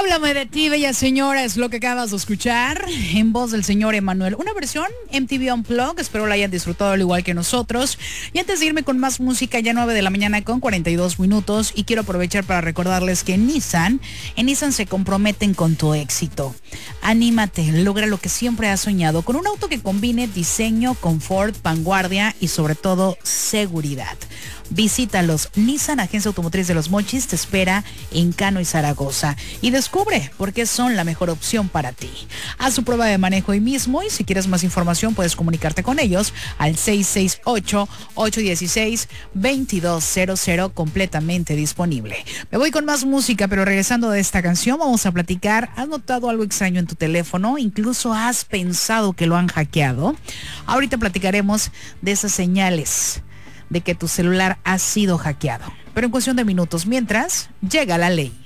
Háblame de ti, bella señora, es lo que acabas de escuchar en voz del señor Emanuel. Una versión MTV Unplugged, espero la hayan disfrutado al igual que nosotros. Y antes de irme con más música, ya 9 de la mañana con 42 minutos, y quiero aprovechar para recordarles que en Nissan se comprometen con tu éxito. Anímate, logra lo que siempre has soñado, con un auto que combine diseño, confort, vanguardia y sobre todo seguridad. Visítalos. Nissan, Agencia Automotriz de Los Mochis, te espera en Cano y Zaragoza. Y descubre por qué son la mejor opción para ti. Haz su prueba de manejo hoy mismo y si quieres más información puedes comunicarte con ellos al 668-816-2200, completamente disponible. Me voy con más música, pero regresando de esta canción vamos a platicar. ¿Has notado algo extraño en tu teléfono? ¿Incluso has pensado que lo han hackeado? Ahorita platicaremos de esas señales de que tu celular ha sido hackeado, pero en cuestión de minutos, mientras llega la ley.